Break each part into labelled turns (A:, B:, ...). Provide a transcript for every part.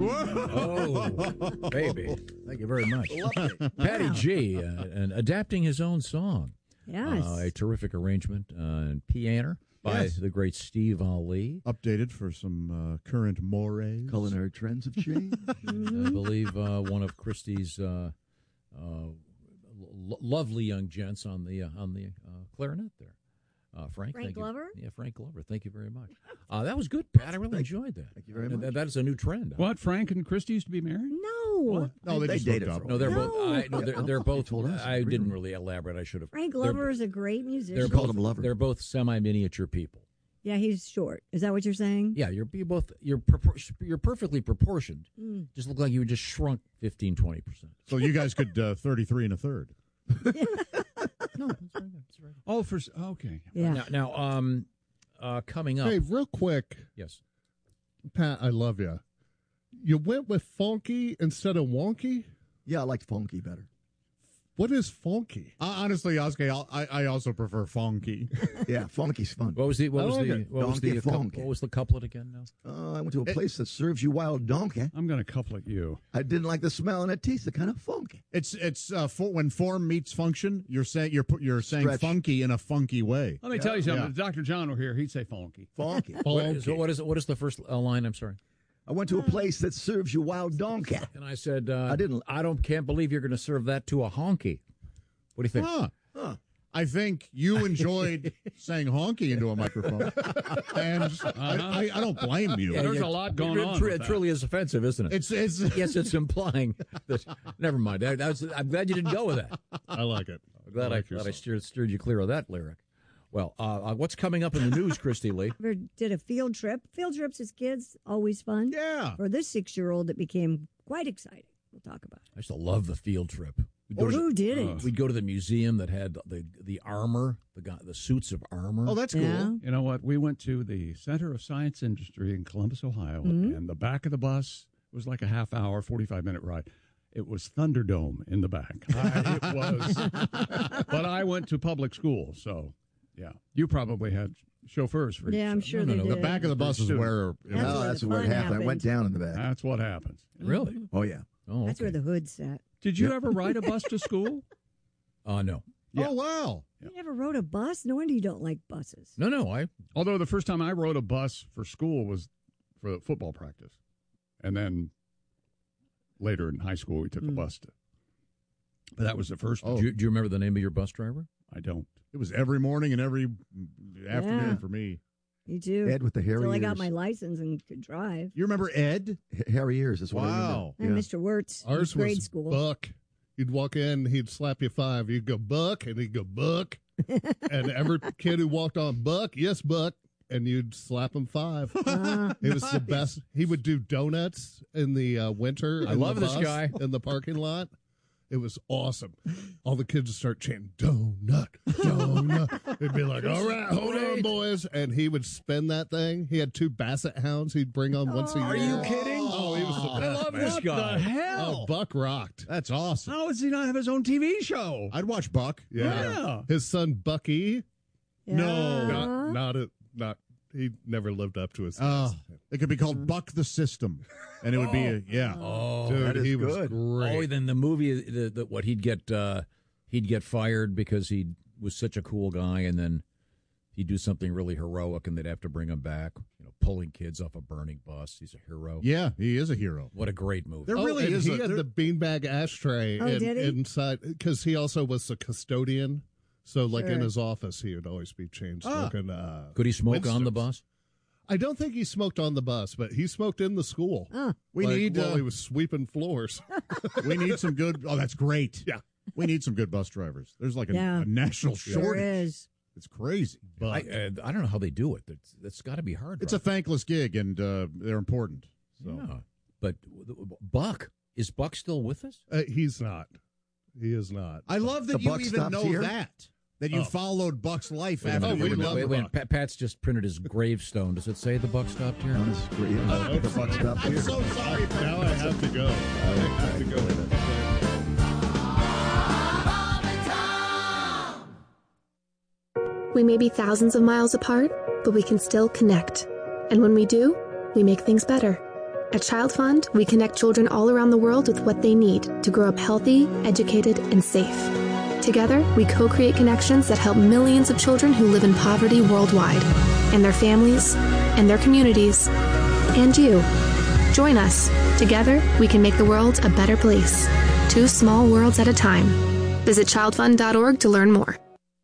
A: Oh, baby. Thank you very much. Patty G, and adapting his own song.
B: Yes.
A: A terrific arrangement and piano by the great Steve Ali.
C: Updated for some current mores.
D: Culinary trends have changed.
A: I believe one of Christie's lovely young gents on the clarinet there. Frank
B: Glover?
A: Yeah, Frank Glover. Thank you very much. That was good, Pat. I really enjoyed that.
D: Thank you very much.
A: That is a new trend.
E: What, Frank and Christy used to be married?
B: No.
C: No, they just
D: dated
C: hooked up.
A: No, they're
B: No.
A: both. They're both.
D: told us.
A: I didn't really elaborate. I should have.
B: Frank Glover is a great musician.
A: They're
D: called
A: both,
D: him Lover.
A: They're both semi-miniature people.
B: Yeah, he's short. Is that what you're saying?
A: Yeah, you're perfectly proportioned. Just look like you just shrunk 15-20%.
C: So you guys could 33 1/3.
A: No, that's very good. That's very good.
E: Oh, okay.
B: Yeah.
A: Now, coming up.
F: Hey, real quick,
A: Yes.
F: Pat, I love you. You went with funky instead of wonky?
D: Yeah, I liked funky better.
F: What is funky?
C: Honestly, Oscar, I also prefer funky.
D: Yeah, funky's fun.
A: What was the
D: Donkey Funk.
A: what was the couplet again? Now?
D: I went to a place that serves you wild donkey.
E: I'm going to couplet you.
D: I didn't like the smell in that teeth. They're kind of funky.
C: It's when form meets function. You're saying
D: Stretch.
C: funky in a funky way.
E: Let me tell you something.
C: Yeah.
E: If Dr. John were here, he'd say funky.
D: Funky.
A: So what is the first line? I'm sorry.
D: I went to a place that serves you wild donkey.
A: And I said, can't believe you're going to serve that to a honky. What do you think?
C: I think you enjoyed saying honky into a microphone, and I don't blame you.
A: Yeah,
E: There's a lot going on.
A: It truly is offensive, isn't it?
C: It's
A: yes, it's implying that. Never mind. I'm glad you didn't go with that.
F: I like it.
A: I'm glad I steered you clear of that lyric. Well, what's coming up in the news, Christy Lee?
B: Ever did a field trip. Field trips as kids, always fun.
C: Yeah.
B: For this 6-year-old, it became quite exciting. We'll talk about it.
A: I used to love the field trip.
B: Who didn't?
A: We'd go to the museum that had the armor, the suits of armor.
C: Oh, that's cool.
B: Yeah.
E: You know what? We went to the Center of Science Industry in Columbus, Ohio, and the back of the bus was like a half-hour, 45-minute ride. It was Thunderdome in the back. It was. But I went to public school, so, yeah. You probably had chauffeurs for
B: Yeah, I'm sure they did.
C: The back of the bus is where.
D: That's
B: the
D: where it
B: fun
D: happened. I went
B: happened.
D: down in the back.
E: That's what happens.
A: Really?
D: Oh, yeah.
A: Oh,
B: That's where the hood sat.
E: Did you ever ride a bus to school?
A: No.
E: Yeah.
C: Oh, wow.
B: You never rode a bus? No wonder you don't like buses.
A: No.
E: Although the first time I rode a bus for school was for football practice. And then later in high school, we took a bus to. But that was the first one.
A: Do you remember the name of your bus driver?
E: I don't.
C: It was every morning and every afternoon
B: Yeah.
C: for me.
B: Me too.
D: Ed with the hairy
B: Until I
D: ears.
B: got my license and could drive.
C: You remember Ed?
D: Hairy ears. That's what I remember.
C: Wow.
B: And Mr. Wirtz, in
F: Ours
B: grade
F: was
B: school.
F: Buck. You'd walk in, he'd slap you 5. You'd go, Buck, and he'd go, Buck. And every kid who walked on, Buck, yes, Buck, and you'd slap him 5. It was the best. He would do donuts in the winter.
A: I love this guy.
F: In the parking lot. It was awesome. All the kids would start chanting, donut, donut. They'd be like, all right, hold on, boys. And he would spin that thing. He had 2 basset hounds he'd bring on once a year.
A: Are you kidding?
F: Oh, he was the best,
A: I love
F: man.
A: this guy.
E: The hell?
F: Oh, Buck rocked.
C: That's awesome.
E: How does he not have his own TV show?
C: I'd watch Buck.
E: Yeah.
F: His son, Bucky,
B: Yeah.
F: not he never lived up to his
C: Oh,
F: task.
C: it could be called Buck the System, and it would be
A: Oh,
F: Dude,
D: that is
F: he was
D: good.
F: great.
A: Oh, then the movie, what he'd get fired because he was such a cool guy, and then he'd do something really heroic, and they'd have to bring him back. Pulling kids off a burning bus. He's a hero.
C: Yeah, he is a hero.
A: What a great movie.
C: There really
F: and
C: is.
F: He had the beanbag ashtray
B: did he?
F: inside because he also was the custodian. So, like in
B: Sure.
F: his office, he would always be chain smoking.
A: Could he smoke on the
F: Winstons.
A: bus?
F: I don't think he smoked on the bus, but he smoked in the school.
C: We need.
F: while he was sweeping floors.
C: We need some good. Oh, that's great.
F: Yeah.
C: We need some good bus drivers. There's like a,
B: Yeah.
C: a national
B: There
C: shortage.
B: is.
C: It's crazy.
F: But
A: I don't know how they do it. That's got to be hard.
C: It's a thankless gig, and they're important. So.
A: Yeah. But Buck, is Buck still with us?
F: he's not. He is not.
C: I love that
D: The
C: you
D: buck
C: even
D: stops
C: know
D: here?
C: that you followed Buck's life after.
F: we love
A: Wait, Pat's just printed his gravestone. Does it say the Buck stopped here?
D: Oh, this is great. The buck stopped here.
C: I'm so sorry.
F: Now I have to go. I have to go.
G: We may be thousands of miles apart, but we can still connect. And when we do, we make things better. At Child Fund, we connect children all around the world with what they need to grow up healthy, educated, and safe. Together, we co-create connections that help millions of children who live in poverty worldwide, and their families, and their communities, and you. Join us. Together, we can make the world a better place. 2 small worlds at a time. Visit childfund.org to learn more.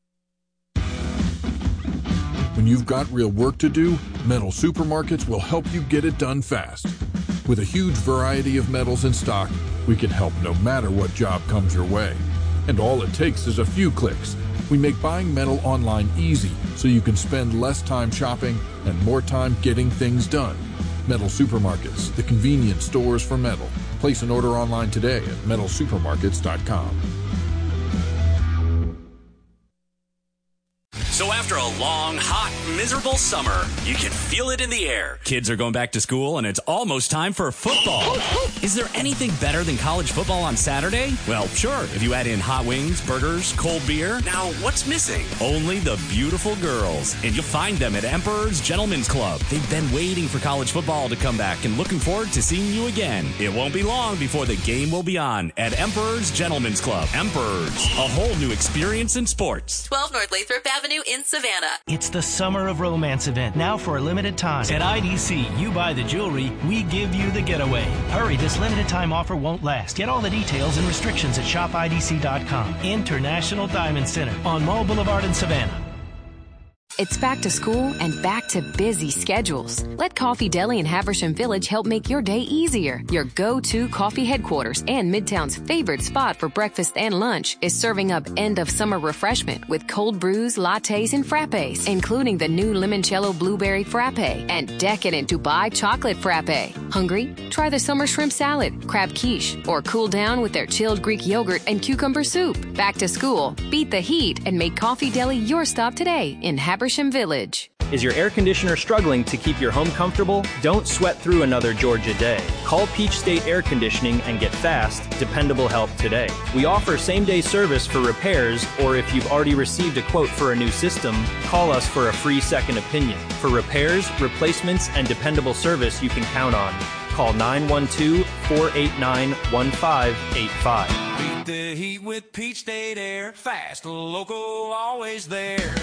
H: When you've got real work to do, Metal Supermarkets will help you get it done fast. With a huge variety of metals in stock, we can help no matter what job comes your way. And all it takes is a few clicks. We make buying metal online easy so you can spend less time shopping and more time getting things done. Metal Supermarkets, the convenient stores for metal. Place an order online today at metalsupermarkets.com.
I: So after a long, hot, miserable summer, you can feel it in the air. Kids are going back to school, and it's almost time for football. Is there anything better than college football on Saturday? Well, sure, if you add in hot wings, burgers, cold beer. Now, what's missing? Only the beautiful girls. And you'll find them at Emperor's Gentlemen's Club. They've been waiting for college football to come back and looking forward to seeing you again. It won't be long before the game will be on at Emperor's Gentlemen's Club. Emperor's, a whole new experience in sports.
J: 12 North Lathrop Avenue in Savannah.
K: It's the Summer of Romance event, now for a limited time. At IDC, you buy the jewelry, we give you the getaway. Hurry, this limited time offer won't last. Get all the details and restrictions at shopidc.com. International Diamond Center on Mall Boulevard in Savannah.
L: It's back to school and back to busy schedules. Let Coffee Deli in Haversham Village help make your day easier. Your go-to coffee headquarters and Midtown's favorite spot for breakfast and lunch is serving up end-of-summer refreshment with cold brews, lattes, and frappes, including the new limoncello blueberry frappe and decadent Dubai chocolate frappe. Hungry? Try the summer shrimp salad, crab quiche, or cool down with their chilled Greek yogurt and cucumber soup. Back to school, beat the heat, and make Coffee Deli your stop today in Haversham Village.
M: Is your air conditioner struggling to keep your home comfortable? Don't sweat through another Georgia day. Call Peach State Air Conditioning and get fast, dependable help today. We offer same-day service for repairs, or if you've already received a quote for a new system, call us for a free second opinion. For repairs, replacements, and dependable service you can count on. Call 912-489-1585.
N: Beat the heat with Peach State Air. Fast, local, always there.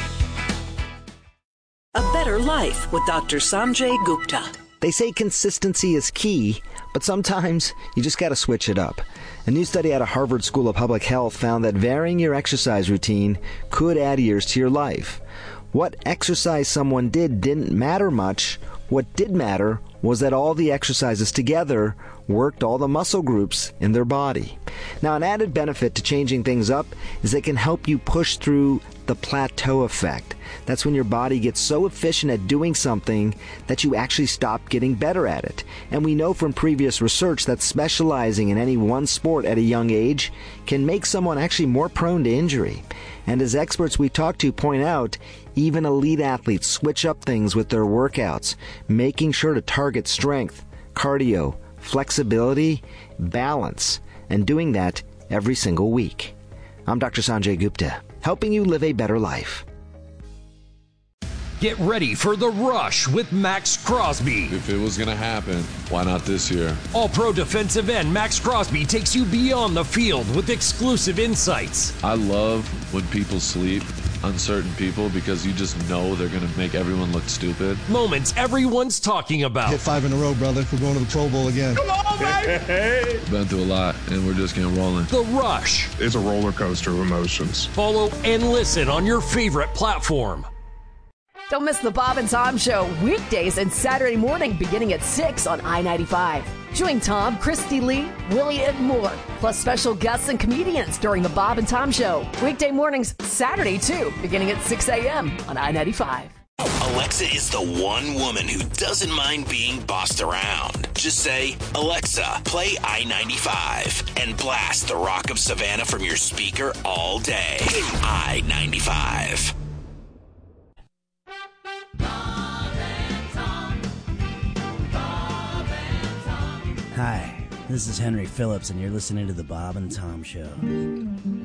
O: A Better Life with Dr. Sanjay Gupta.
P: They say consistency is key, but sometimes you just got to switch it up. A new study out of Harvard School of Public Health found that varying your exercise routine could add years to your life. What exercise someone did didn't matter much. What did matter was that all the exercises together worked all the muscle groups in their body. Now, an added benefit to changing things up is it can help you push through the plateau effect. That's when your body gets so efficient at doing something that you actually stop getting better at it. And we know from previous research that specializing in any one sport at a young age can make someone actually more prone to injury. And as experts we talk to point out, even elite athletes switch up things with their workouts, making sure to target strength, cardio, flexibility, balance, and doing that every single week. I'm Dr. Sanjay Gupta, helping you live a better life.
Q: Get ready for The Rush with Max Crosby.
R: If it was going to happen, why not this year?
Q: All-pro defensive end Max Crosby takes you beyond the field with exclusive insights.
R: I love when people sleep, uncertain people, because you just know they're going to make everyone look stupid.
Q: Moments everyone's talking about.
S: Hit 5 in a row, brother. We're going to the Pro Bowl again.
Q: Come on, baby!
R: Been through a lot, and we're just getting rolling.
Q: The Rush.
T: It's a roller coaster of emotions.
Q: Follow and listen on your favorite platform.
U: Don't miss the Bob and Tom Show weekdays and Saturday morning beginning at 6 on I-95. Join Tom, Christy Lee, Willie, and more, plus special guests and comedians during the Bob and Tom Show. Weekday mornings, Saturday too, beginning at 6 a.m. on I-95.
I: Alexa is the one woman who doesn't mind being bossed around. Just say, Alexa, play I-95 and blast the Rock of Savannah from your speaker all day. I-95.
V: Hi, this is Henry Phillips, and you're listening to The Bob and Tom Show.